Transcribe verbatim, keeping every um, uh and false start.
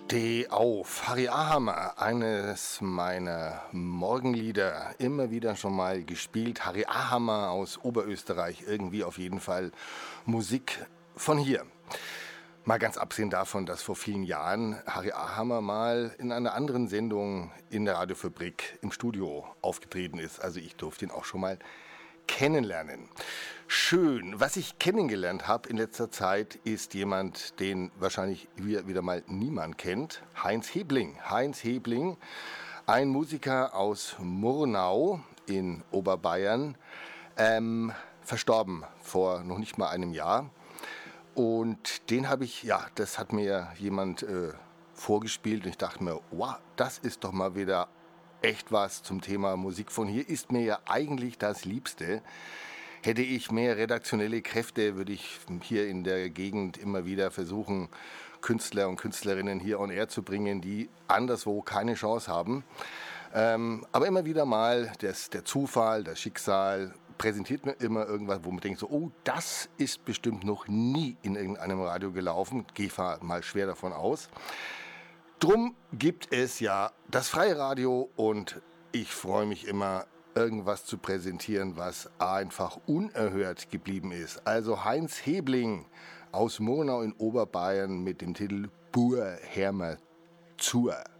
Steh auf, Harry Ahamer, eines meiner Morgenlieder, immer wieder schon mal gespielt. Harry Ahamer aus Oberösterreich, irgendwie auf jeden Fall Musik von hier. Mal ganz abgesehen davon, dass vor vielen Jahren Harry Ahamer mal in einer anderen Sendung in der Radiofabrik im Studio aufgetreten ist. Also ich durfte ihn auch schon mal kennenlernen. Schön. Was ich kennengelernt habe in letzter Zeit, ist jemand, den wahrscheinlich wieder mal niemand kennt. Heinz Hebling. Heinz Hebling, ein Musiker aus Murnau in Oberbayern, ähm, verstorben vor noch nicht mal einem Jahr. Und den habe ich, ja, das hat mir jemand äh, vorgespielt und ich dachte mir, wow, das ist doch mal wieder echt was zum Thema Musik von hier. Ist mir ja eigentlich das Liebste. Hätte ich mehr redaktionelle Kräfte, würde ich hier in der Gegend immer wieder versuchen, Künstler und Künstlerinnen hier on air zu bringen, die anderswo keine Chance haben. Ähm, aber immer wieder mal das, der Zufall, das Schicksal präsentiert mir immer irgendwas, wo man denkt, so, oh, das ist bestimmt noch nie in irgendeinem Radio gelaufen. Gehe mal schwer davon aus. Drum gibt es ja das Freie Radio und ich freue mich immer, irgendwas zu präsentieren, was einfach unerhört geblieben ist. Also Heinz Hebling aus Murnau in Oberbayern mit dem Titel Bur Hermer zur.